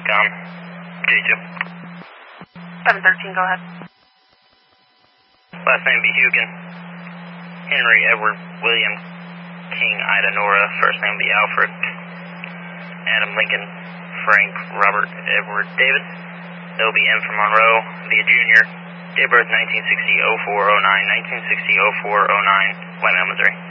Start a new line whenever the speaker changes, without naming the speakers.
com. J2.
713, go ahead.
Last name be Hugan. Henry Edward William King Ida Nora. First name be Alfred. Adam Lincoln Frank Robert Edward David. LBM from Monroe. Via Junior. Date of birth 1960-04-09. 1960-04-09. White Mountain, Missouri.